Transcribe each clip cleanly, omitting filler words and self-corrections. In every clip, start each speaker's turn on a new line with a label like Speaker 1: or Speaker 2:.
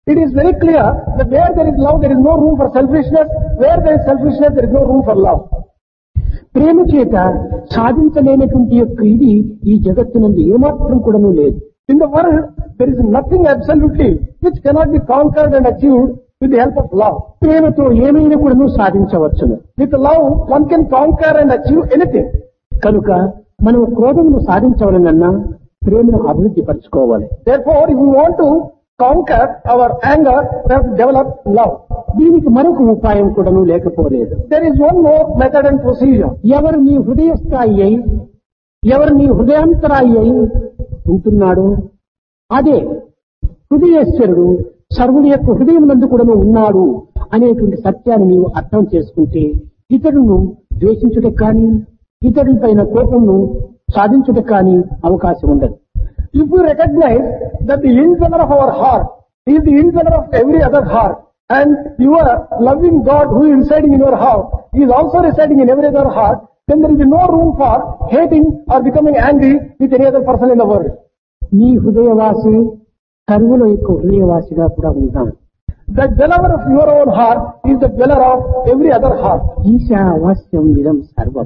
Speaker 1: It is very clear that where there is love, there is no room for selfishness. Where there is selfishness, there is no room for love.
Speaker 2: ప్రేమ చేత సాధించలేనటువంటి యొక్క ఇది ఈ జగత్తునందు ఏమాత్రం కూడాను లేదు.
Speaker 1: In the world, there is nothing absolutely which cannot be conquered and achieved with the help of love.
Speaker 2: ప్రేమతో ఏమైనా కూడాను సాధించవచ్చును.
Speaker 1: With love, one can conquer and achieve anything.
Speaker 2: కనుక మనం క్రోధమును సాధించవలనన్నా ప్రేమను అభివృద్ధి పరచుకోవాలి.
Speaker 1: Therefore, if we want to conquer our anger, we have to develop love.
Speaker 2: దీనికి మరొక ఉపాయం కూడాను లేకపోలేదు.
Speaker 1: There is one more method and procedure.
Speaker 2: ఎవరు నీ హృదయస్థాయి అయి ఎవరు నీ హృదయాంతరాయి అయి ఉంటున్నాడో అదే హృదయేశ్వరుడు సర్వుడి యొక్క హృదయం నందు కూడాను ఉన్నాడు అనేటువంటి సత్యాన్ని నీవు అర్థం చేసుకుంటే ఇతరులను ద్వేషించుటకు కానీ ఇతరుల పైన కోపంను సాధించుటకు కానీ అవకాశం ఉండదు.
Speaker 1: If we recognize that the indweller of our heart is the indweller of every other heart, and you are loving God who is residing in your heart, He is also residing in every other heart, then there will be no room for hating or becoming angry with any other person in the world.
Speaker 2: నీ హృదయవాసి సర్వుల యొక్క హృదయవాసిగా కూడా ఉన్నాడు.
Speaker 1: The dweller of your own heart is the dweller of every other heart.
Speaker 2: ఈశావాస్యం ఇదం సర్వం.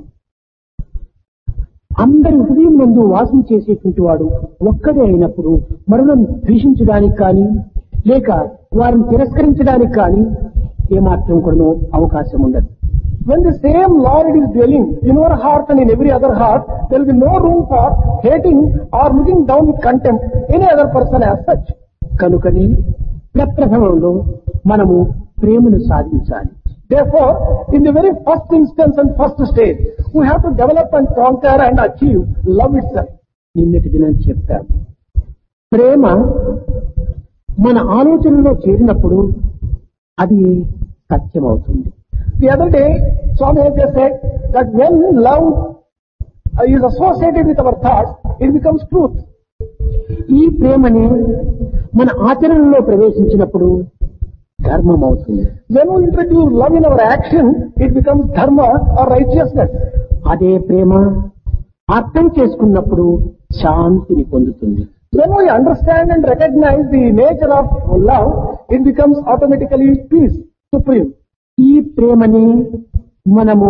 Speaker 2: అందరి హృదయం నందు వాసం చేసేటువంటి వాడు ఒక్కడే అయినప్పుడు మరణం ద్వేషించడానికి కానీ లేక వారిని తిరస్కరించడానికి కానీ ఏమాత్రం కూడా అవకాశం ఉండదు.
Speaker 1: When the same Lord is dwelling in your heart and in every other heart, there will be no room for hating or looking down with contempt any other person as such.
Speaker 2: కనుకని ప్రప్రథమంలో మనము ప్రేమను సాధించాలి.
Speaker 1: Therefore, in the very first instance and first stage, we have to develop and conquer and achieve love itself.
Speaker 2: నిన్నటి దినం చెప్తాను. ప్రేమ మన ఆలోచనలో చేరినప్పుడు అది సత్యమవుతుంది.
Speaker 1: The other day, Swami has just said that when love is associated with our thoughts, it becomes truth.
Speaker 2: ఈ ప్రేమని మన ఆచరణలో ప్రవేశించినప్పుడు ధర్మం అవుతుంది.
Speaker 1: When we introduce love in our action, it becomes dharma or righteousness.
Speaker 2: అదే ప్రేమ అర్థం చేసుకున్నప్పుడు శాంతిని పొందుతుంది.
Speaker 1: When we understand and recognize the nature of love, it becomes automatically peace, supreme.
Speaker 2: ఈ ప్రేమని మనము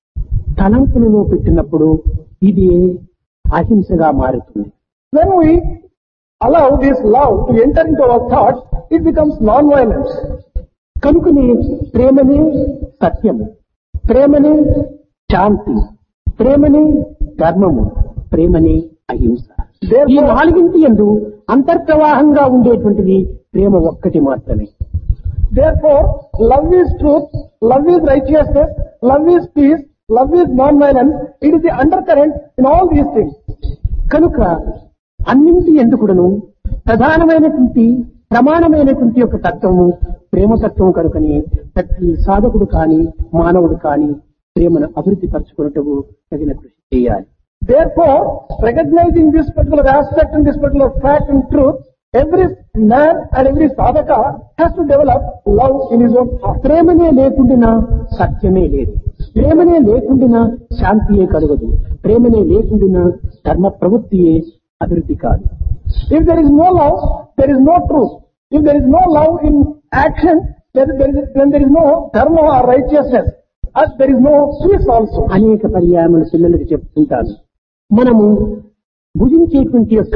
Speaker 2: తలంపులలో పెట్టినప్పుడు ఇది అహింసగా మారుతుంది.
Speaker 1: When we allow this love to enter into our thoughts, it becomes non-violence.
Speaker 2: కనుకనే ప్రేమనే సత్యము, ప్రేమనే శాంతి, ప్రేమనే ధర్మము, ప్రేమనే అహింస. ఈ నాలుగింటి యందు అంతర్ప్రవాహంగా ఉండేటువంటిది ప్రేమ ఒక్కటి మాత్రమే.
Speaker 1: Therefore, love is truth, love is righteousness, love is peace, love is non-violence. It is the undercurrent in all these things.
Speaker 2: కనుక అన్నింటి ఎందుకుడను ప్రధానమైనటువంటి ప్రమాణమైనటువంటి యొక్క తత్వము ప్రేమ తత్వం కనుకని ప్రతి సాధకుడు కాని మానవుడు కాని ప్రేమను అభివృద్ధి పరచుకున్నట్టు తగిన కృషి చేయాలి.
Speaker 1: Therefore, recognizing this particular aspect and this particular fact and truth, every man and every sadhaka has to develop love in his own heart.
Speaker 2: ప్రేమనే లేకుండా సత్యమే లేదు, ప్రేమనే లేకుండా శాంతియే కలగదు, ప్రేమనే లేకుండా ధర్మ ప్రవృత్తియే అభివృద్ధి కాదు.
Speaker 1: If there is no love, there is no truth. If there is no love in action, then there is no dharma or righteousness. As there is no peace also.
Speaker 2: అనేక పర్యాయములు పిల్లలకు చెప్తుంటాను. మనము భుజించేటువంటి యొక్క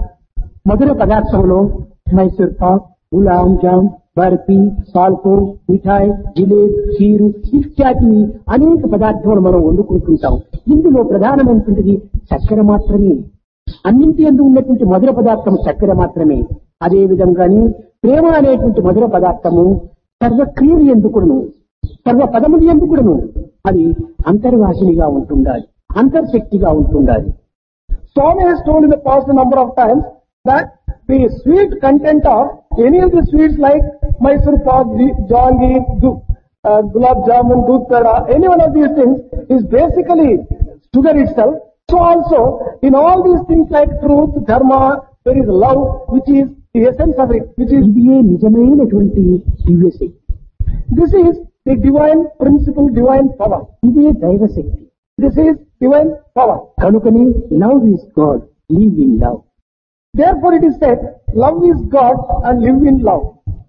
Speaker 2: మధుర పదార్థంలో మైసూర్ పాక్, గులాం జామ్, బర్ఫీ, పాల్కో, మిఠాయి, జిలేబ్, ఖీరు ఇత్యాది అనేక పదార్థాలు మనం వండుకుంటుంటాం. ఇందులో ప్రధానమైనటువంటిది చక్కెర మాత్రమే. అన్నింటి యందు ఉన్నటువంటి మధుర పదార్థం చక్కెర మాత్రమే. అదే విధంగానే ప్రేమ అనేటువంటి మధుర పదార్థము సర్వక్రియలు ఎందుకును సర్వ పదములు ఎందుకును అది అంతర్వాసినిగా ఉంటుండాలి, అంతర్శక్తిగా ఉంటుండాలి.
Speaker 1: Swami has told in the past a number of times that the sweet content of any of the sweets like Mysore pak, jaggery, gulab jamun, doodh peda, any one of these things is basically sugar itself. So also in all these things like truth, dharma, there is love, which is the essence of it, which is
Speaker 2: ఇదే నిజమైనటువంటి దివ్యశక్తి.
Speaker 1: This is the divine principle, divine power.
Speaker 2: ఇదే దైవశక్తి.
Speaker 1: This is divine power.
Speaker 2: కనుకనే love is God, live in love.
Speaker 1: Therefore it is said, love is God and live in love.